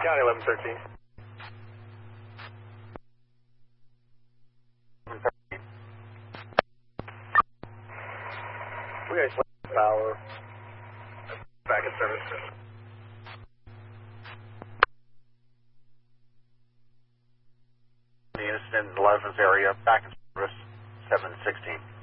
County 1113. We got power. Back in service. The incident in the Leslie area, back in service, 716.